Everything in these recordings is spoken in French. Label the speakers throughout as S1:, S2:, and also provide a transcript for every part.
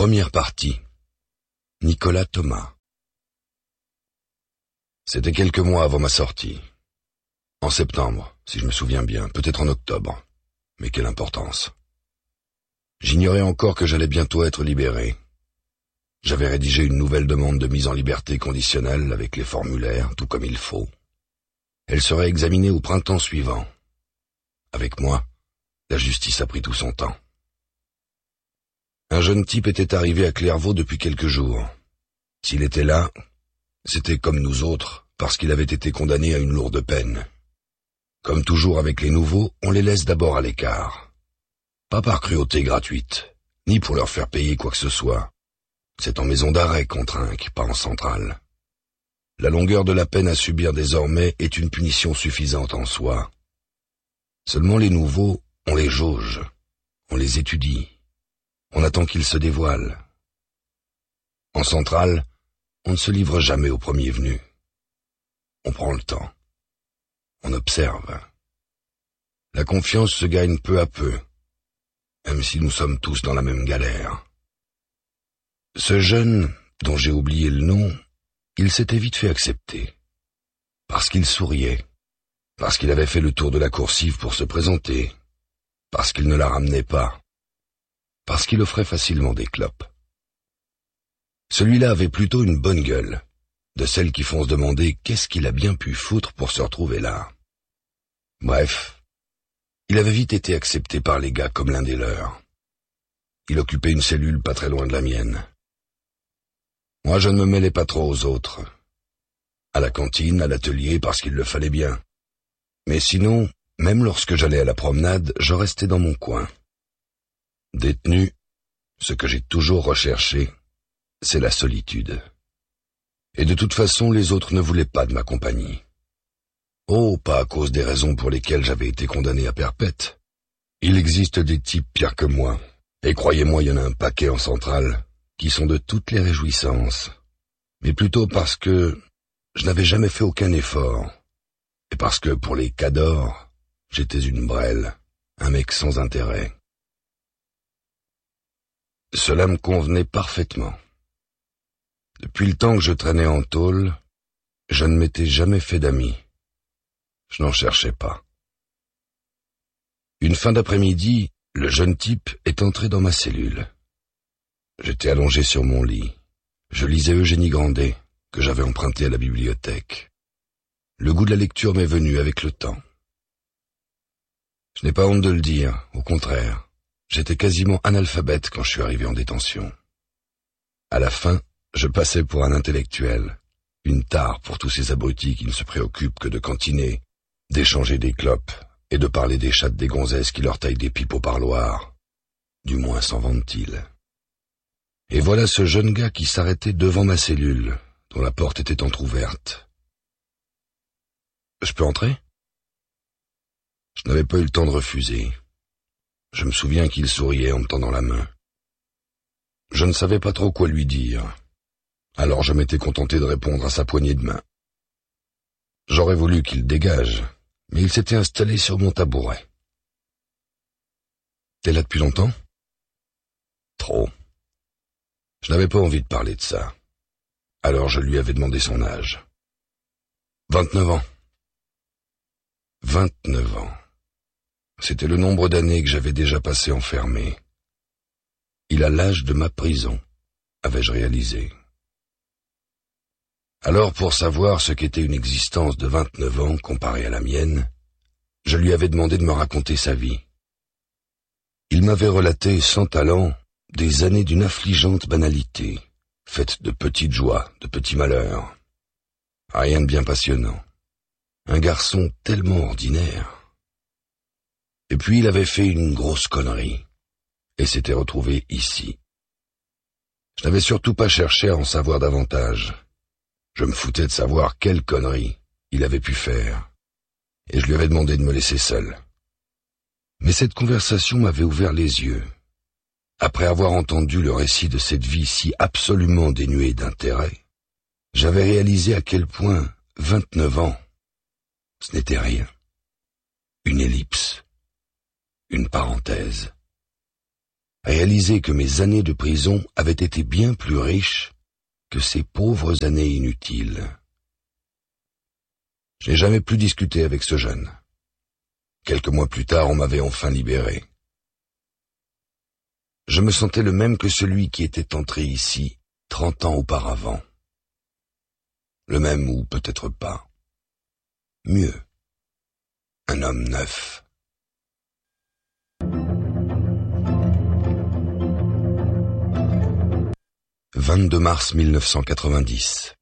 S1: Première partie. Nicolas Thomas. C'était quelques mois avant ma sortie. En septembre, si je me souviens bien, peut-être en octobre. Mais quelle importance. J'ignorais encore que j'allais bientôt être libéré. J'avais rédigé une nouvelle demande de mise en liberté conditionnelle avec les formulaires, tout comme il faut. Elle serait examinée au printemps suivant. Avec moi, la justice a pris tout son temps. Un jeune type était arrivé à Clairvaux depuis quelques jours. S'il était là, c'était comme nous autres, parce qu'il avait été condamné à une lourde peine. Comme toujours avec les nouveaux, on les laisse d'abord à l'écart. Pas par cruauté gratuite, ni pour leur faire payer quoi que ce soit. C'est en maison d'arrêt qu'on trinque, pas en centrale. La longueur de la peine à subir désormais est une punition suffisante en soi. Seulement les nouveaux, on les jauge, on les étudie. On attend qu'ils se dévoilent. En centrale, on ne se livre jamais au premier venu. On prend le temps. On observe. La confiance se gagne peu à peu, même si nous sommes tous dans la même galère. Ce jeune, dont j'ai oublié le nom, il s'était vite fait accepter. Parce qu'il souriait, parce qu'il avait fait le tour de la coursive pour se présenter, parce qu'il ne la ramenait pas, parce qu'il offrait facilement des clopes. Celui-là avait plutôt une bonne gueule, de celles qui font se demander qu'est-ce qu'il a bien pu foutre pour se retrouver là. Bref, il avait vite été accepté par les gars comme l'un des leurs. Il occupait une cellule pas très loin de la mienne. Moi, je ne me mêlais pas trop aux autres. À la cantine, à l'atelier, parce qu'il le fallait bien. Mais sinon, même lorsque j'allais à la promenade, je restais dans mon coin. Détenu, ce que j'ai toujours recherché, c'est la solitude. Et de toute façon, les autres ne voulaient pas de ma compagnie. Oh, pas à cause des raisons pour lesquelles j'avais été condamné à perpète. Il existe des types pires que moi, et croyez-moi, il y en a un paquet en centrale, qui sont de toutes les réjouissances. Mais plutôt parce que je n'avais jamais fait aucun effort, et parce que pour les cadors, j'étais une brêle, un mec sans intérêt. Cela me convenait parfaitement. Depuis le temps que je traînais en tôle, je ne m'étais jamais fait d'amis. Je n'en cherchais pas. Une fin d'après-midi, le jeune type est entré dans ma cellule. J'étais allongé sur mon lit. Je lisais Eugénie Grandet, que j'avais emprunté à la bibliothèque. Le goût de la lecture m'est venu avec le temps. Je n'ai pas honte de le dire, au contraire. J'étais quasiment analphabète quand je suis arrivé en détention. À la fin, je passais pour un intellectuel, une tare pour tous ces abrutis qui ne se préoccupent que de cantiner, d'échanger des clopes et de parler des chattes des gonzesses qui leur taillent des pipes au parloir. Du moins s'en vantent-ils. Et voilà ce jeune gars qui s'arrêtait devant ma cellule, dont la porte était entr'ouverte. « Je peux entrer ?» Je n'avais pas eu le temps de refuser. Je me souviens qu'il souriait en me tendant la main. Je ne savais pas trop quoi lui dire. Alors je m'étais contenté de répondre à sa poignée de main. J'aurais voulu qu'il dégage, mais il s'était installé sur mon tabouret. « T'es là depuis longtemps ?»« Trop. » Je n'avais pas envie de parler de ça. Alors je lui avais demandé son âge. 29 ans. 29 ans. C'était le nombre d'années que j'avais déjà passé enfermé. Il a l'âge de ma prison, avais-je réalisé. Alors, pour savoir ce qu'était une existence de 29 ans comparée à la mienne, je lui avais demandé de me raconter sa vie. Il m'avait relaté, sans talent, des années d'une affligeante banalité, faite de petites joies, de petits malheurs. Rien de bien passionnant. Un garçon tellement ordinaire. Et puis il avait fait une grosse connerie, et s'était retrouvé ici. Je n'avais surtout pas cherché à en savoir davantage. Je me foutais de savoir quelle connerie il avait pu faire, et je lui avais demandé de me laisser seul. Mais cette conversation m'avait ouvert les yeux. Après avoir entendu le récit de cette vie si absolument dénuée d'intérêt, j'avais réalisé à quel point 29 ans, ce n'était rien. Une ellipse. Une parenthèse. réaliser que mes années de prison avaient été bien plus riches que ces pauvres années inutiles. Je n'ai jamais plus discuté avec ce jeune. Quelques mois plus tard, on m'avait enfin libéré. Je me sentais le même que celui qui était entré ici 30 ans auparavant. Le même ou peut-être pas. Mieux, un homme neuf. « 22 mars 1990.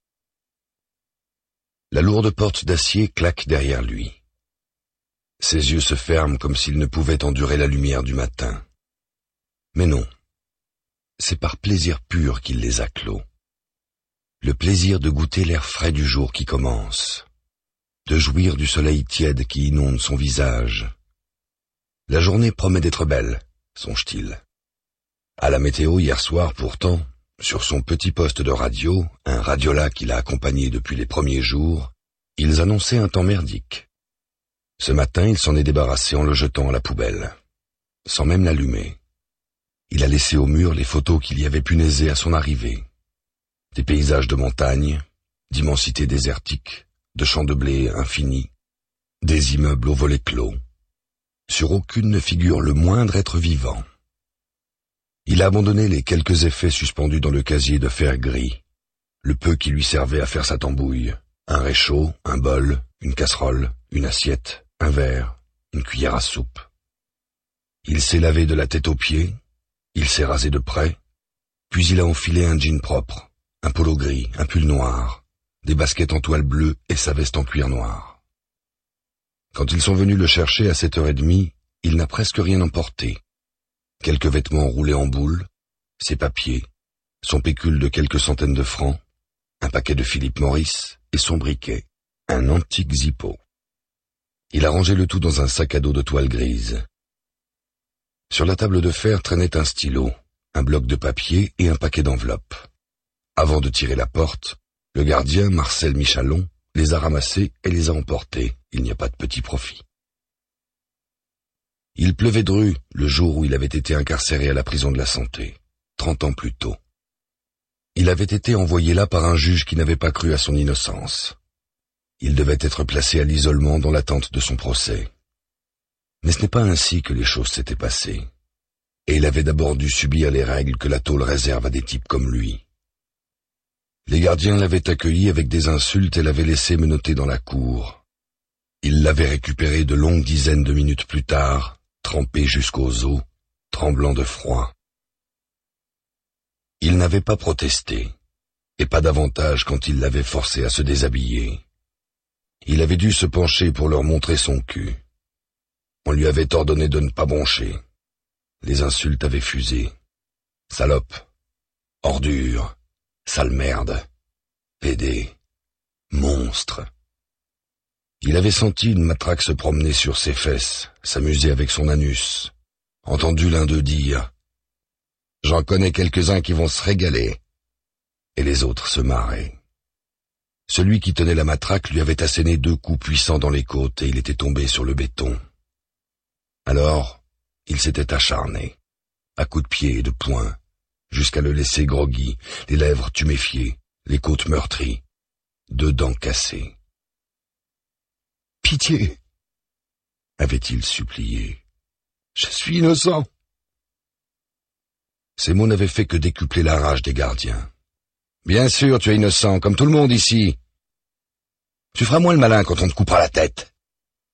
S1: La lourde porte d'acier claque derrière lui. Ses yeux se ferment comme s'ils ne pouvaient endurer la lumière du matin. Mais non, c'est par plaisir pur qu'il les a clos. Le plaisir de goûter l'air frais du jour qui commence, de jouir du soleil tiède qui inonde son visage. La journée promet d'être belle, songe-t-il. À la météo hier soir, pourtant, sur son petit poste de radio, un radiola qui l'a accompagné depuis les premiers jours, ils annonçaient un temps merdique. Ce matin, il s'en est débarrassé en le jetant à la poubelle, sans même l'allumer. Il a laissé au mur les photos qu'il y avait punaisées à son arrivée. Des paysages de montagne, d'immensité désertique, de champs de blé infinis, des immeubles aux volets clos. Sur aucune ne figure le moindre être vivant. Il a abandonné les quelques effets suspendus dans le casier de fer gris, le peu qui lui servait à faire sa tambouille, un réchaud, un bol, une casserole, une assiette, un verre, une cuillère à soupe. Il s'est lavé de la tête aux pieds, il s'est rasé de près, puis il a enfilé un jean propre, un polo gris, un pull noir, des baskets en toile bleue et sa veste en cuir noir. Quand ils sont venus le chercher à 7h30, il n'a presque rien emporté. Quelques vêtements roulés en boule, ses papiers, son pécule de quelques centaines de francs, un paquet de Philip Morris et son briquet, un antique Zippo. Il a rangé le tout dans un sac à dos de toile grise. Sur la table de fer traînait un stylo, un bloc de papier et un paquet d'enveloppes. Avant de tirer la porte, le gardien, Marcel Michalon, les a ramassés et les a emportés. Il n'y a pas de petit profit. Il pleuvait dru le jour où il avait été incarcéré à la prison de la Santé, 30 ans plus tôt. Il avait été envoyé là par un juge qui n'avait pas cru à son innocence. Il devait être placé à l'isolement dans l'attente de son procès. Mais ce n'est pas ainsi que les choses s'étaient passées. Et il avait d'abord dû subir les règles que la tôle réserve à des types comme lui. Les gardiens l'avaient accueilli avec des insultes et l'avaient laissé menotter dans la cour. Ils l'avaient récupéré de longues dizaines de minutes plus tard, trempé jusqu'aux os, tremblant de froid. Il n'avait pas protesté, et pas davantage quand ils l'avaient forcé à se déshabiller. Il avait dû se pencher pour leur montrer son cul. On lui avait ordonné de ne pas broncher. Les insultes avaient fusé. Salope, ordure, sale merde, pédé, monstre. Il avait senti une matraque se promener sur ses fesses, s'amuser avec son anus, entendu l'un d'eux dire « J'en connais quelques-uns qui vont se régaler », et les autres se marraient. Celui qui tenait la matraque lui avait asséné 2 coups puissants dans les côtes et il était tombé sur le béton. Alors, il s'était acharné, à coups de pied et de poing, jusqu'à le laisser groggy, les lèvres tuméfiées, les côtes meurtries, 2 dents cassées. « Pitié !» avait-il supplié. « Je suis innocent !» Ces mots n'avaient fait que décupler la rage des gardiens. « Bien sûr, tu es innocent, comme tout le monde ici. Tu feras moins le malin quand on te coupera la tête. Quick !»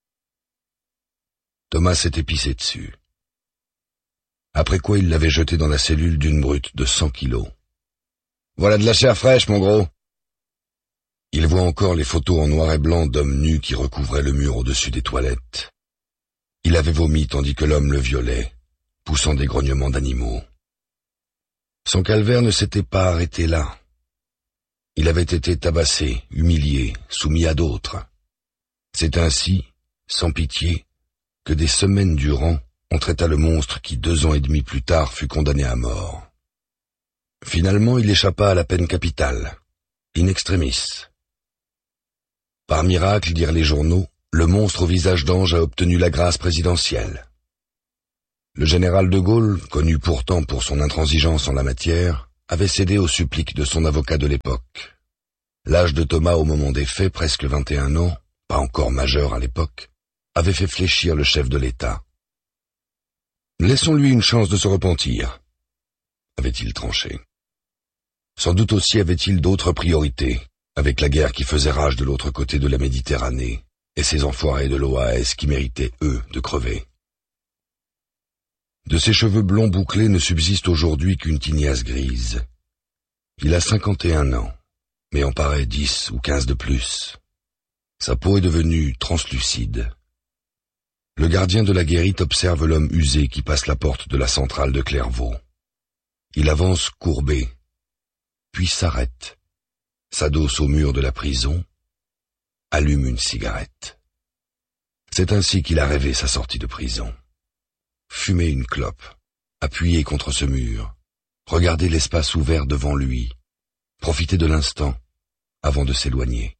S1: Thomas s'était pissé dessus. Après quoi il l'avait jeté dans la cellule d'une brute de 100 kilos. « Voilà de la chair fraîche, mon gros !» Il voit encore les photos en noir et blanc d'hommes nus qui recouvraient le mur au-dessus des toilettes. Il avait vomi tandis que l'homme le violait, poussant des grognements d'animaux. Son calvaire ne s'était pas arrêté là. Il avait été tabassé, humilié, soumis à d'autres. C'est ainsi, sans pitié, que des semaines durant, on traita le monstre qui 2 ans et demi plus tard fut condamné à mort. Finalement, il échappa à la peine capitale, in extremis. Par miracle, dirent les journaux, le monstre au visage d'ange a obtenu la grâce présidentielle. Le général de Gaulle, connu pourtant pour son intransigeance en la matière, avait cédé aux suppliques de son avocat de l'époque. L'âge de Thomas au moment des faits, presque 21 ans, pas encore majeur à l'époque, avait fait fléchir le chef de l'État. Laissons-lui une chance de se repentir, avait-il tranché. Sans doute aussi avait-il d'autres priorités, avec la guerre qui faisait rage de l'autre côté de la Méditerranée, et ces enfoirés de l'OAS qui méritaient, eux, de crever. De ses cheveux blonds bouclés ne subsiste aujourd'hui qu'une tignasse grise. Il a 51 ans, mais en paraît 10 ou 15 de plus. Sa peau est devenue translucide. Le gardien de la guérite observe l'homme usé qui passe la porte de la centrale de Clairvaux. Il avance courbé, puis s'arrête, s'adosse au mur de la prison, allume une cigarette. C'est ainsi qu'il a rêvé sa sortie de prison. Fumer une clope, appuyé contre ce mur, regarder l'espace ouvert devant lui, profiter de l'instant avant de s'éloigner.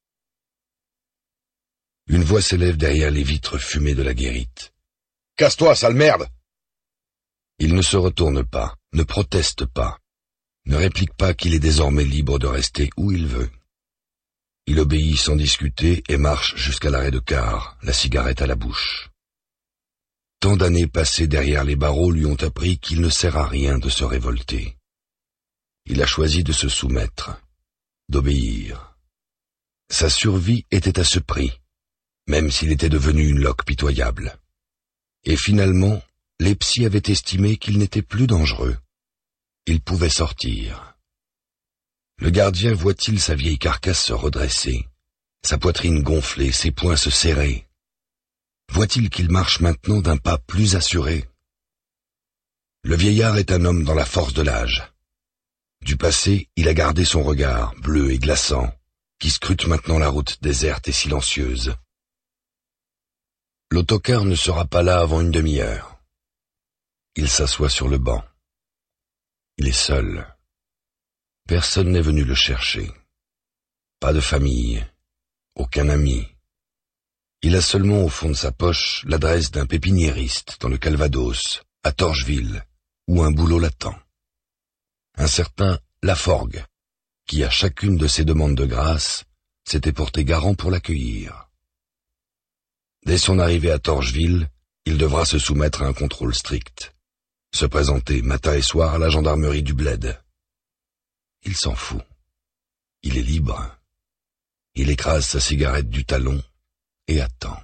S1: Une voix s'élève derrière les vitres fumées de la guérite. « Casse-toi, sale merde !» Il ne se retourne pas, ne proteste pas, ne réplique pas qu'il est désormais libre de rester où il veut. Il obéit sans discuter et marche jusqu'à l'arrêt de car, la cigarette à la bouche. Tant d'années passées derrière les barreaux lui ont appris qu'il ne sert à rien de se révolter. Il a choisi de se soumettre, d'obéir. Sa survie était à ce prix, même s'il était devenu une loque pitoyable. Et finalement, les psys avaient estimé qu'il n'était plus dangereux. Il pouvait sortir. Le gardien voit-il sa vieille carcasse se redresser, sa poitrine gonfler, ses poings se serrer? Voit-il qu'il marche maintenant d'un pas plus assuré? Le vieillard est un homme dans la force de l'âge. Du passé, il a gardé son regard, bleu et glaçant, qui scrute maintenant la route déserte et silencieuse. L'autocar ne sera pas là avant une demi-heure. Il s'assoit sur le banc. Il est seul. Personne n'est venu le chercher. Pas de famille, aucun ami. Il a seulement au fond de sa poche l'adresse d'un pépiniériste dans le Calvados, à Torcheville, où un boulot l'attend. Un certain Laforgue, qui à chacune de ses demandes de grâce s'était porté garant pour l'accueillir. Dès son arrivée à Torcheville, il devra se soumettre à un contrôle strict, se présenter matin et soir à la gendarmerie du bled. Il s'en fout. Il est libre. Il écrase sa cigarette du talon et attend.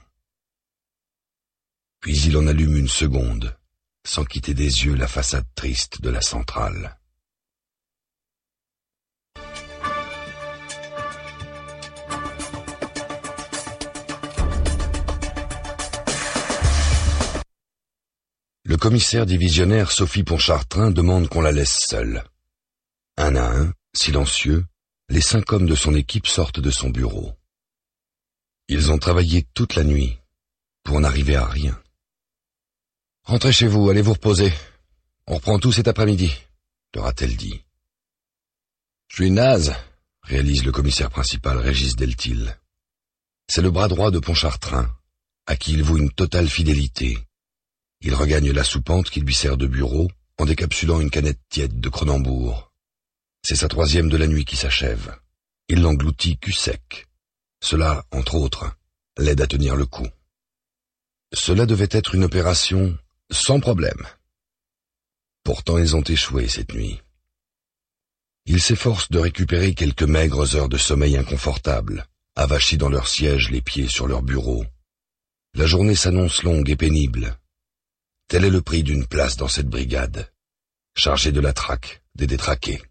S1: Puis il en allume une seconde, sans quitter des yeux la façade triste de la centrale. Le commissaire divisionnaire Sophie Pontchartrain demande qu'on la laisse seule. Un à un, silencieux, les 5 hommes de son équipe sortent de son bureau. Ils ont travaillé toute la nuit, pour n'arriver à rien. « Rentrez chez vous, allez vous reposer. On reprend tout cet après-midi, » leur a-t-elle dit. « Je suis naze, » réalise le commissaire principal Régis Deltil. C'est le bras droit de Pontchartrain, à qui il voue une totale fidélité. Il regagne la soupente qui lui sert de bureau en décapsulant une canette tiède de Cronenbourg. C'est sa 3e de la nuit qui s'achève. Il l'engloutit cul sec. Cela, entre autres, l'aide à tenir le coup. Cela devait être une opération sans problème. Pourtant, ils ont échoué cette nuit. Ils s'efforcent de récupérer quelques maigres heures de sommeil inconfortable, avachis dans leur siège, les pieds sur leur bureau. La journée s'annonce longue et pénible. Tel est le prix d'une place dans cette brigade, chargée de la traque des détraqués.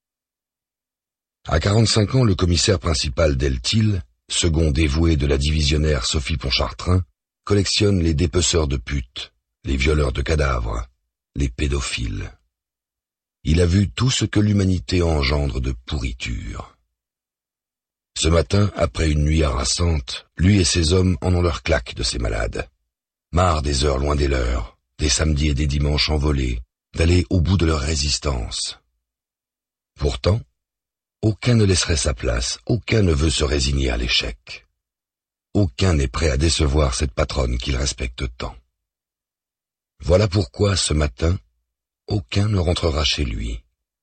S1: À 45 ans, le commissaire principal Deltil, second dévoué de la divisionnaire Sophie Pontchartrain, collectionne les dépeceurs de putes, les violeurs de cadavres, les pédophiles. Il a vu tout ce que l'humanité engendre de pourriture. Ce matin, après une nuit harassante, lui et ses hommes en ont leur claque de ces malades. Marre des heures loin des leurs, des samedis et des dimanches envolés, d'aller au bout de leur résistance. Pourtant, aucun ne laisserait sa place, aucun ne veut se résigner à l'échec. Aucun n'est prêt à décevoir cette patronne qu'il respecte tant. Voilà pourquoi, ce matin, aucun ne rentrera chez lui.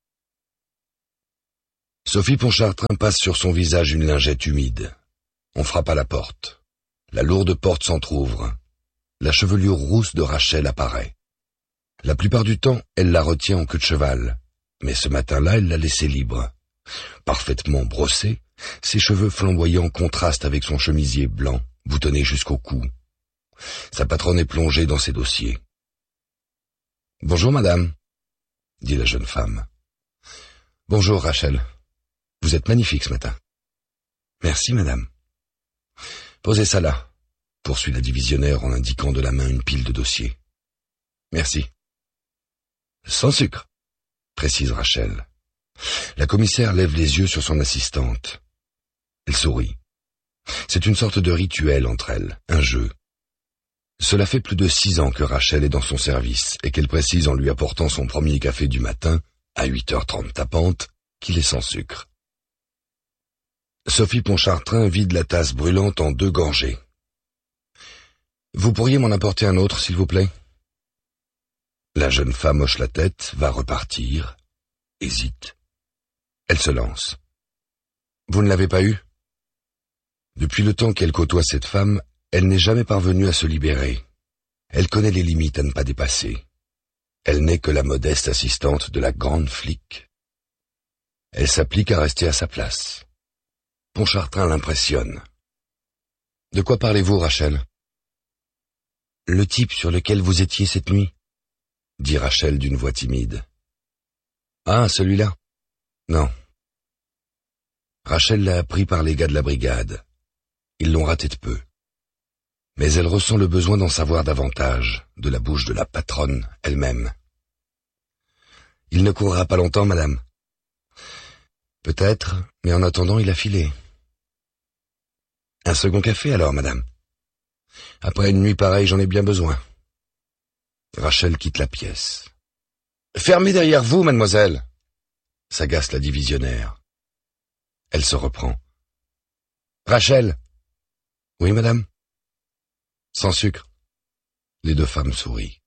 S1: Sophie Pontchartrain passe sur son visage une lingette humide. On frappe à la porte. La lourde porte s'entr'ouvre. La chevelure rousse de Rachel apparaît. La plupart du temps, elle la retient en queue de cheval, mais ce matin-là, elle l'a laissée libre. Parfaitement brossée, ses cheveux flamboyants contrastent avec son chemisier blanc, boutonné jusqu'au cou. Sa patronne est plongée dans ses dossiers. « Bonjour, madame, » dit la jeune femme. « Bonjour, Rachel. Vous êtes magnifique ce matin. »« Merci, madame. »« Posez ça là, » poursuit la divisionnaire en indiquant de la main une pile de dossiers. « Merci. »« Sans sucre, » précise Rachel. La commissaire lève les yeux sur son assistante. Elle sourit. C'est une sorte de rituel entre elles, un jeu. Cela fait plus de 6 ans que Rachel est dans son service et qu'elle précise en lui apportant son premier café du matin, à 8h30 tapante, qu'il est sans sucre. Sophie Pontchartrain vide la tasse brûlante en 2 gorgées. « Vous pourriez m'en apporter un autre, s'il vous plaît ?» La jeune femme hoche la tête, va repartir, hésite. Elle se lance. « Vous ne l'avez pas eu ?» Depuis le temps qu'elle côtoie cette femme, elle n'est jamais parvenue à se libérer. Elle connaît les limites à ne pas dépasser. Elle n'est que la modeste assistante de la grande flic. Elle s'applique à rester à sa place. Pontchartrain l'impressionne. « De quoi parlez-vous, Rachel ?»« Le type sur lequel vous étiez cette nuit, » dit Rachel d'une voix timide. « Ah, celui-là ? Non. » Rachel l'a appris par les gars de la brigade. Ils l'ont raté de peu. Mais elle ressent le besoin d'en savoir davantage, de la bouche de la patronne elle-même. « Il ne courra pas longtemps, madame. »« Peut-être, mais en attendant, il a filé. »« Un second café alors, madame. Après une nuit pareille, j'en ai bien besoin. » Rachel quitte la pièce. « Fermez derrière vous, mademoiselle !» s'agace la divisionnaire. Elle se reprend. « Rachel !»« Oui, madame. » « Sans sucre. » Les 2 femmes sourient.